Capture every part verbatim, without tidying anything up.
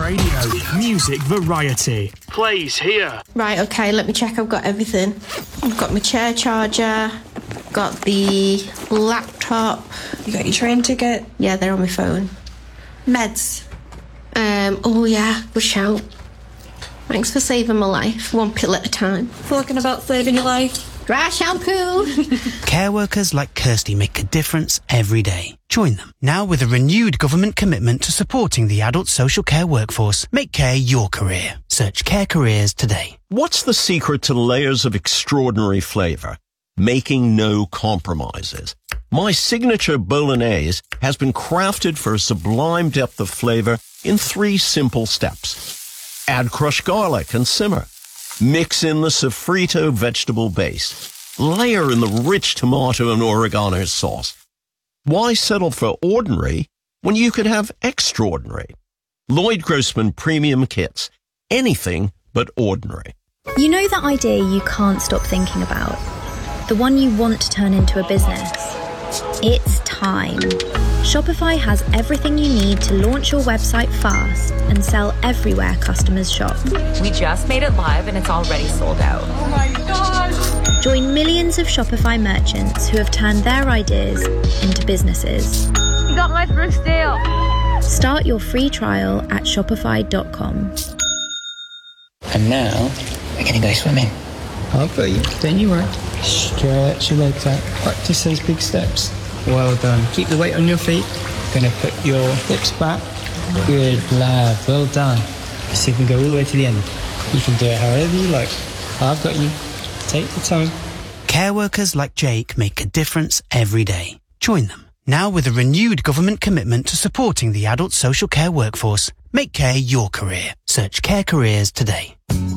Radio, music variety. Plays here. Right, okay, let me check I've got everything. I've got my chair charger, got the laptop. You got your train ticket? Yeah, they're on my phone. Meds? Um, oh yeah, good shout. Thanks for saving my life, one pill at a time. Talking about saving your life. Dry shampoo! Care workers like Kirsty make a difference every day. Join them. Now with a renewed government commitment to supporting the adult social care workforce. Make care your career. Search Care Careers today. What's the secret to layers of extraordinary flavour? Making no compromises. My signature bolognese has been crafted for a sublime depth of flavour in three simple steps. Add crushed garlic and simmer. Mix in the sofrito vegetable base. Layer in the rich tomato and oregano sauce. Why settle for ordinary when you could have extraordinary? Lloyd Grossman Premium Kits. Anything but ordinary. You know that idea you can't stop thinking about? The one you want to turn into a business? It's time. Shopify has everything you need to launch your website fast and sell everywhere customers shop. We just made it live and it's already sold out. Oh my gosh! Join millions of Shopify merchants who have turned their ideas into businesses. You got my first deal. Start your free trial at shopify dot com. And now, we're going to go swimming. I'll put you. Don't you worry. Stretch your legs out. Practice those big steps. Well done. Keep the weight on your feet. Gonna put your hips back. Good lad. Well done. So you can go all the way to the end. You can do it however you like. I've got you. Take the time. Care workers like Jake make a difference every day. Join them. Now with a renewed government commitment to supporting the adult social care workforce. Make care your career. Search Care Careers today.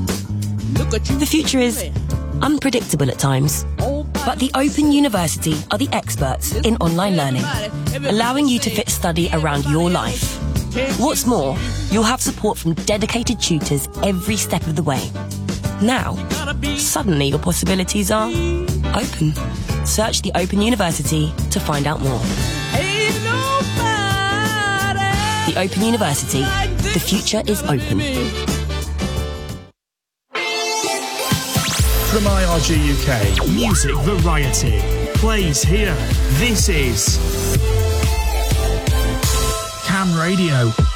The future is unpredictable at times, but the Open University are the experts in online learning, allowing you to fit study around your life. What's more, you'll have support from dedicated tutors every step of the way. Now, suddenly your possibilities are open. Search the Open University to find out more. The Open University. The future is open. From I R G U K, music variety. Plays here. This is Cam Radio.